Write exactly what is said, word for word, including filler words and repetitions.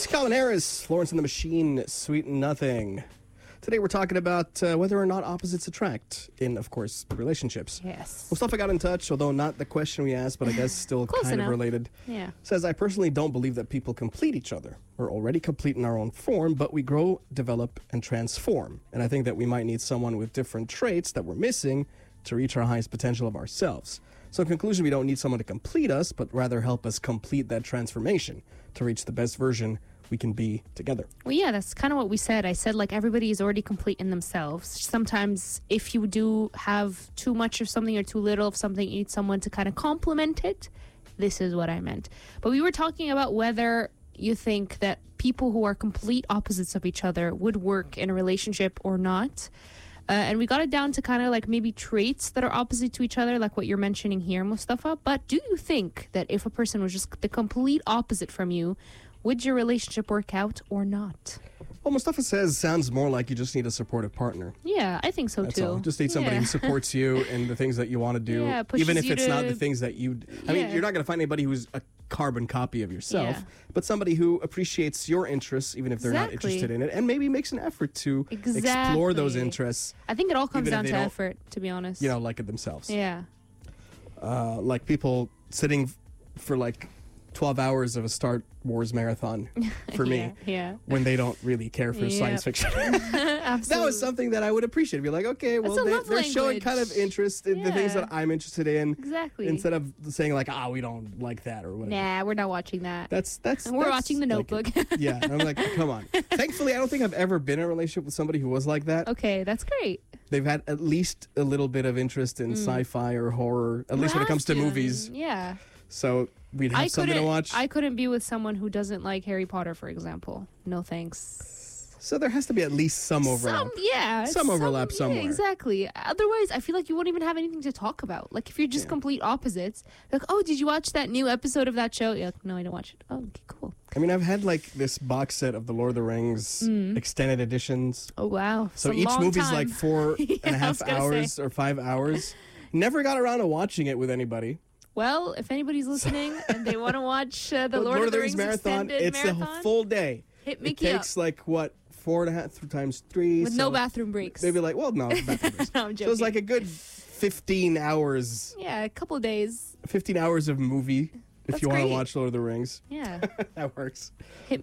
It's Calvin Harris, Florence and the Machine, Sweet Nothing. Today we're talking about uh, whether or not opposites attract in, of course, relationships. Yes. Mustafa got in touch, although not the question we asked, but I guess still Close kind enough. of related. Yeah. Says, I personally don't believe that people complete each other. We're already complete in our own form, but we grow, develop, and transform. And I think that we might need someone with different traits that we're missing to reach our highest potential of ourselves. So in conclusion, we don't need someone to complete us, but rather help us complete that transformation to reach the best version we can be together. Well, yeah, that's kind of what we said. I said, like, everybody is already complete in themselves. Sometimes if you do have too much of something or too little of something, you need someone to kind of complement it. This is what I meant. But we were talking about whether you think that people who are complete opposites of each other would work in a relationship or not. Uh, and we got it down to kind of like maybe traits that are opposite to each other, like what you're mentioning here, Mustafa. But do you think that if a person was just the complete opposite from you, would your relationship work out or not? Well, Mustafa says, sounds more like you just need a supportive partner. Yeah, I think so That's too. all. Just need somebody Yeah. who supports you in the things that you want to do, Yeah, pushes even if you it's not to- the things that you. I mean, Yeah. you're not going to find anybody who's a carbon copy of yourself, Yeah. but somebody who appreciates your interests, even if they're not Exactly. interested in it, and maybe makes an effort to explore Exactly. those interests. I think it all comes Even if down they to don't, effort, to be honest. You know, like it themselves. Yeah. Uh, like people sitting f- for like twelve hours of a Star Wars marathon for me. Yeah, yeah. When they don't really care for Yeah. science fiction. Absolutely. That was something that I would appreciate. Be like, okay, well, That's a they, love they're showing language. kind of interest in the things Yeah. that I'm interested in. Exactly. Instead of saying like, ah, we don't like that or whatever. Nah, we're not watching that. That's that's. We're that's watching The like Notebook. it. Yeah, and I'm like, come on. Thankfully, I don't think I've ever been in a relationship with somebody who was like that. Okay, that's great. They've had at least a little bit of interest in sci-fi or horror, at You least when it have comes to to. movies. Yeah. So we'd have I something to couldn't, watch. I couldn't be with someone who doesn't like Harry Potter, for example. No thanks. So there has to be at least some overlap. Some, yeah. Some overlap yeah, somewhere. exactly. Otherwise, I feel like you won't even have anything to talk about. Like, if you're just Yeah. complete opposites, like, oh, did you watch that new episode of that show? You're like, no, I didn't watch it. Oh, okay, cool. I mean, I've had like this box set of the Lord of the Rings extended editions. Oh, wow. So It's a each long movie's time. like four Yeah, and a I half was gonna hours say. or five hours. Never got around to watching it with anybody. Well, if anybody's listening and they want to watch uh, the Lord, of the Rings, marathon, extended it's marathon, a full day. hit It Mickey takes like what four and a half th- times three with so no bathroom breaks. Maybe like well no bathroom breaks. No, I'm So it's joking. like a good fifteen hours, Yeah, a couple days. fifteen hours of movie if That's you want to great. watch Lord of the Rings. Yeah. That works. Hit